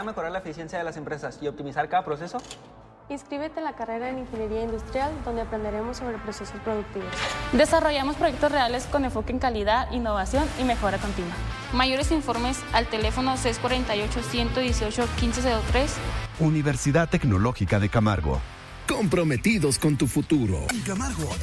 mejorar la eficiencia de las empresas y optimizar cada proceso? Inscríbete en la carrera en Ingeniería Industrial, donde aprenderemos sobre procesos productivos. Desarrollamos proyectos reales con enfoque en calidad, innovación y mejora continua. Mayores informes al teléfono 648-118-1503. Universidad Tecnológica de Camargo. Comprometidos con tu futuro. En Camargo